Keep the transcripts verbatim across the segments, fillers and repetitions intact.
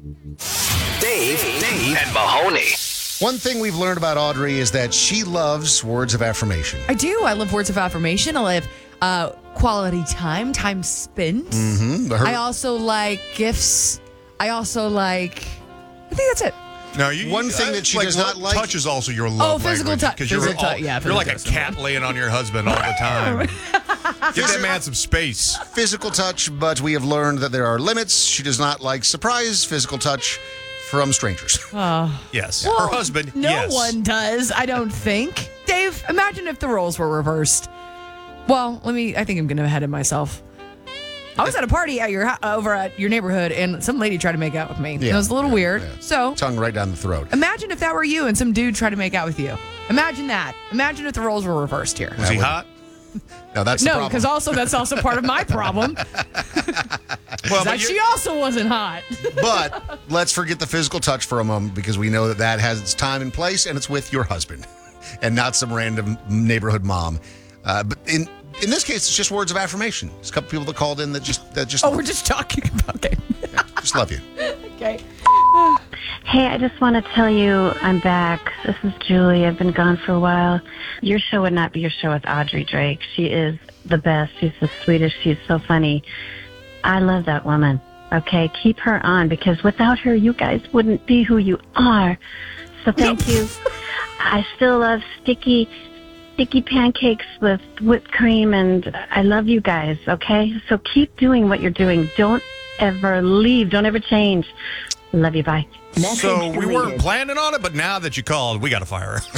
Dave, Dave, and Mahoney. One thing we've learned about Audrey is that she loves words of affirmation. I do. I love words of affirmation. I love uh, quality time, time spent. Mm-hmm. Her- I also like gifts. I also like, I think that's it. No, you, One you, thing I, that she like, does not like- touch is also your Oh, love physical language, touch. 'cause you're, Physical all- touch, yeah, you're physical like a touch. cat laying on your husband all the time. Give that man some space. Physical touch, but we have learned that there are limits. She does not like surprise physical touch from strangers. Yes. Well, Her husband, No yes. one does, I don't think. Dave, imagine if the roles were reversed. Well, let me, I think I'm going to ahead of myself. I was at a party at your hou- over at your neighborhood, and some lady tried to make out with me. Yeah, it was a little yeah, weird. yeah. So Tongue right down the throat. imagine if that were you and some dude tried to make out with you. Imagine that. Imagine if the roles were reversed here. Was he would- hot? No, that's the No, problem. because also that's also part of my problem. Well, That but she you, also wasn't hot. But let's forget the physical touch for a moment because we know that that has its time and place, and it's with your husband and not some random neighborhood mom. Uh, but in in this case, it's just words of affirmation. There's a couple people that called in that just that just Oh, we're just talking about it. just love you. Okay. Hey, I just want to tell you I'm back. This is Julie. I've been gone for a while. Your show would not be your show with Audrey Drake. She is the best. She's the sweetest. She's so funny. I love that woman. Okay, keep her on because without her, you guys wouldn't be who you are. So thank you. I still love sticky, sticky pancakes with whipped cream, and I love you guys. Okay, so keep doing what you're doing. Don't ever leave. Don't ever change. Love you. Bye. so we weren't planning on it, but now that you called, we got to fire her.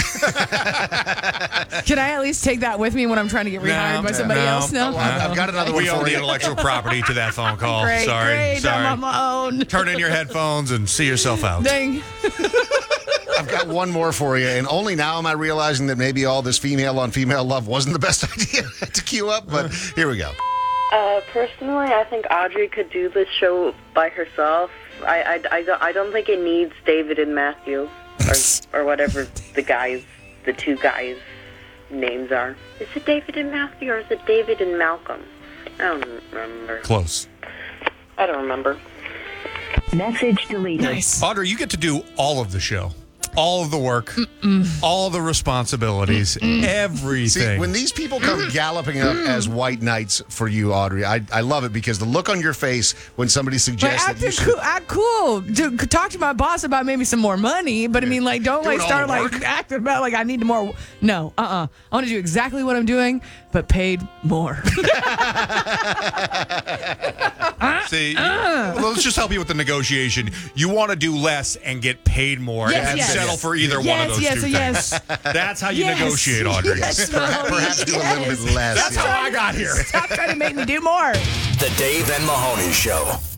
Can I at least take that with me when I'm trying to get rehired No, by somebody no. else? No. Oh, I've got another one We own for the you. intellectual property to that phone call. Great, sorry. great. sorry. I'm on my own. Turn in your headphones and see yourself out. Dang. I've got one more for you, and only now am I realizing that maybe all this female on female love wasn't the best idea to queue up, but here we go. Uh, personally, I think Audrey could do this show by herself. I, I, I, don't, I don't think it needs David and Matthew, or, or whatever the guys, the two guys' names are. Is it David and Matthew, or is it David and Malcolm? I don't remember. Close. I don't remember. Message deleted. Nice. Audrey, you get to do all of the show. All of the work, Mm-mm. all the responsibilities, See, everything. when these people come galloping up as white knights for you, Audrey, I, I love it because the look on your face when somebody But suggests that act, you should... cool, act cool. Do, talk to my boss about maybe some more money, but I mean, like, don't Doing like all start the like work. acting about like I need more. No, uh, uh I want to do exactly what I'm doing, but paid more. See, well, let's just help you with the negotiation. You want to do less and get paid more Yes, and yes. settle for either one of yes, those yes, two yes. things. That's how you Yes. negotiate, Audrey. Yes, Perhaps, Mahoney, perhaps do a little yes. bit less. That's yeah. how I got here. Stop trying to make me do more. The Dave and Mahoney Show.